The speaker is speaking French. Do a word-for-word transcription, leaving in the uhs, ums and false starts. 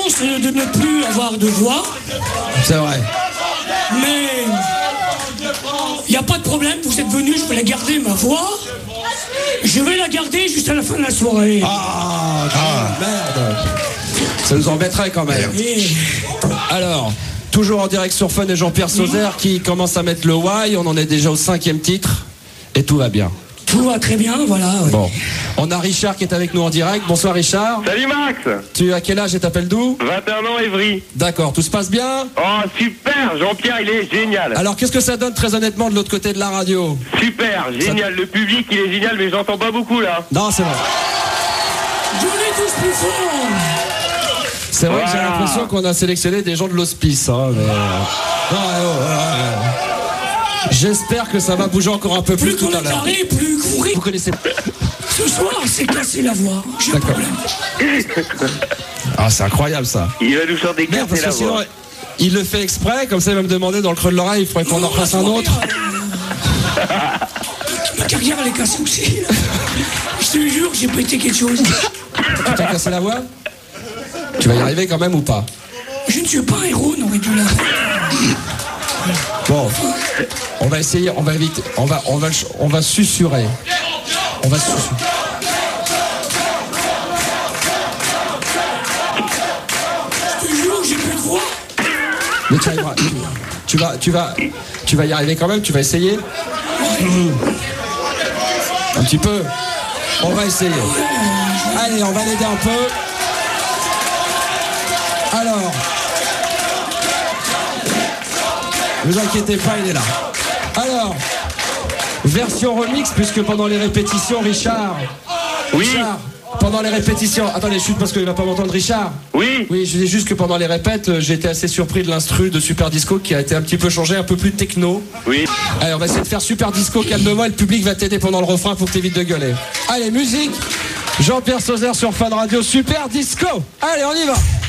chance de ne plus avoir de voix. C'est vrai. Mais il n'y a pas de problème, vous êtes venus, je vais la garder, ma voix. Je vais la garder jusqu'à la fin de la soirée. Ah, ah merde. Ça nous embêterait quand même. Et... Alors, toujours en direct sur Fun et Jean-Pierre Sauzère qui commence à mettre le why. On en est déjà au cinquième titre et tout va bien. Tout va très bien, voilà. Oui. Bon, on a Richard qui est avec nous en direct. Bonsoir Richard. Salut Max. Tu as quel âge et t'appelles d'où? vingt et un ans, Évry. D'accord, tout se passe bien? Oh super, Jean-Pierre il est génial. Alors qu'est-ce que ça donne très honnêtement de l'autre côté de la radio? Super, génial, ça... le public il est génial mais j'entends pas beaucoup là. Non c'est vrai. Je l'ai tous plus fort. C'est vrai voilà. Que j'ai l'impression qu'on a sélectionné des gens de l'hospice. Hein, mais... non, ouais, ouais, ouais. J'espère que ça va bouger encore un peu plus, plus tout à l'heure. Carré, plus couru. Vous connaissez. Ce soir, c'est cassé la voix. J'ai un problème. Ah, c'est incroyable ça. Il va nous faire des casser la sinon, voix. Il le fait exprès, comme ça il va me demander dans le creux de l'oreille, il faudrait qu'on en fasse un autre. Ma carrière elle est cassée aussi. Là. Je te jure, j'ai pété quelque chose. Tu t'as cassé la voix? Tu vas y arriver quand même ou pas? Je ne suis pas un héros, non, mais tu l'as. Bon, on va essayer, on va éviter, on va, on va, on va susurrer. On va susurrer. Je te jure, j'ai plus de voix. Mais tu arriveras, tu, tu vas, tu vas, tu vas y arriver quand même. Tu vas essayer. Un petit peu. On va essayer. Allez, on va l'aider un peu. Alors. Ne vous inquiétez pas, il est là. Alors, version remix, puisque pendant les répétitions, Richard... Oui. Richard, pendant les répétitions... Attendez, chute parce qu'il ne va pas m'entendre, Richard. Oui. Oui, je dis juste que pendant les répètes, j'ai été assez surpris de l'instru de Super Disco qui a été un petit peu changé, un peu plus techno. Oui. Allez, on va essayer de faire Super Disco, calme-moi, le public va t'aider pendant le refrain, faut que t'évites de gueuler. Allez, musique, Jean-Pierre Sauzère sur Fun Radio, Super Disco. Allez, on y va.